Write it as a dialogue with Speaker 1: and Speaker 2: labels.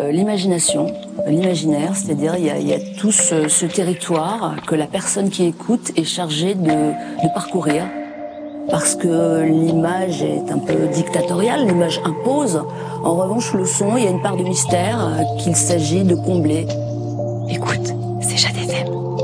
Speaker 1: L'imagination, l'imaginaire, c'est-à-dire il y a tout ce territoire que la personne qui écoute est chargée de parcourir. Parce que l'image est un peu dictatoriale, l'image impose. En revanche, le son, il y a une part de mystère qu'il s'agit de combler.
Speaker 2: Écoute, c'est Jade FM.